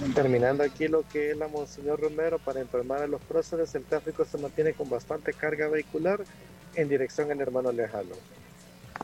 Terminando aquí lo que es la Monseñor Romero para empalmar a los próceres, el tráfico se mantiene con bastante carga vehicular en dirección al Hermano Lejano.